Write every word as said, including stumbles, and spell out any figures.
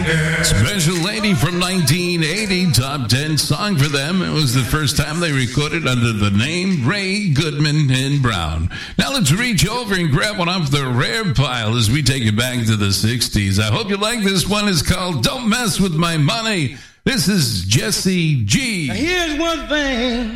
Special Lady from nineteen eighty, top ten song for them. It was the first time they recorded under the name Ray Goodman and Brown. Now let's reach over and grab one off the rare pile as we take it back to the sixties. I hope you like this one. It's called Don't Mess With My Money. This is Jesse G. Now here's one thing